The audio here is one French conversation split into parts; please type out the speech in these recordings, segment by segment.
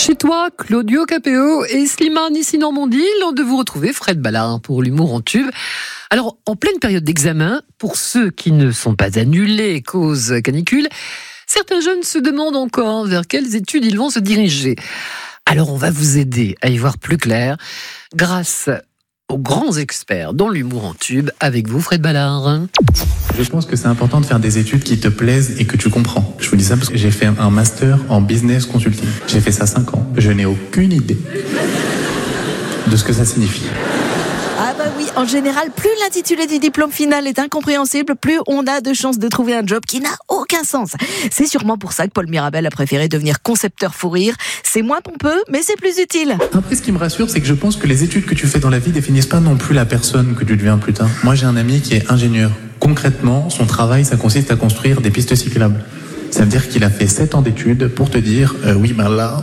Chez toi, Claudio Capéo et Slimane ici Normandie, l'ont de vous retrouver Fred Ballard pour l'humour en tube. Alors, en pleine période d'examen, pour ceux qui ne sont pas annulés cause canicule, certains jeunes se demandent encore vers quelles études ils vont se diriger. Alors, on va vous aider à y voir plus clair grâce aux grands experts dans l'humour en tube, avec vous Fred Ballard. Je pense que c'est important de faire des études qui te plaisent et que tu comprends. Je vous dis ça parce que j'ai fait un master en business consulting. J'ai fait ça 5 ans. Je n'ai aucune idée de ce que ça signifie. Ah bah oui, en général, plus l'intitulé du diplôme final est incompréhensible, plus on a de chances de trouver un job qui n'a aucun sens. C'est sûrement pour ça que Paul Mirabel a préféré devenir concepteur fou rire. C'est moins pompeux, mais c'est plus utile. Après, ce qui me rassure, c'est que je pense que les études que tu fais dans la vie définissent pas non plus la personne que tu deviens plus tard. Moi, j'ai un ami qui est ingénieur. Concrètement, son travail, ça consiste à construire des pistes cyclables. Ça veut dire qu'il a fait 7 ans d'études pour te dire, oui, ben là,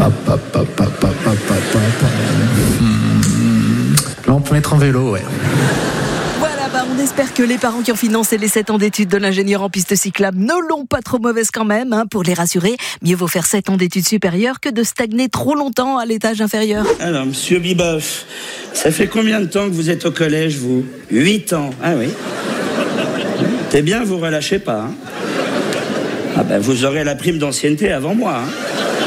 là, on peut mettre en vélo, ouais. Voilà, bah on espère que les parents qui ont financé les 7 ans d'études de l'ingénieur en piste cyclable ne l'ont pas trop mauvaise quand même, hein. Pour les rassurer, mieux vaut faire 7 ans d'études supérieures que de stagner trop longtemps à l'étage inférieur. Alors, monsieur Biboff, ça fait combien de temps que vous êtes au collège, vous ? 8 ans, ah oui. C'est bien, vous relâchez pas, hein. Ah ben, vous aurez la prime d'ancienneté avant moi, hein.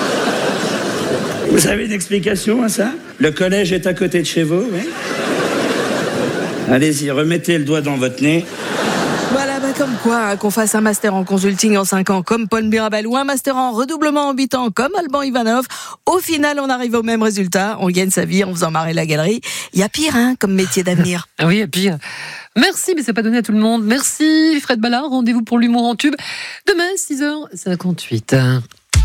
Vous avez une explication à ça ? Le collège est à côté de chez vous, oui ? Allez-y, remettez le doigt dans votre nez. Voilà, bah comme quoi, qu'on fasse un master en consulting en 5 ans comme Paul Mirabel ou un master en redoublement en 8 ans comme Alban Ivanov, au final, on arrive au même résultat. On gagne sa vie en faisant marrer la galerie. Il y a pire, hein, comme métier d'avenir. Ah oui, il y a pire. Merci, mais c'est pas donné à tout le monde. Merci Fred Ballard, rendez-vous pour l'humour en tube. Demain, 6h58.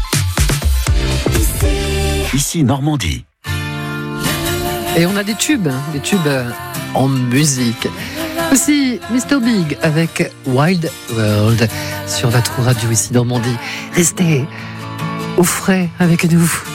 Ici Normandie. Et on a des tubes en musique. Aussi Mr Big avec Wild World sur votre radio ici Normandie. Restez au frais avec nous.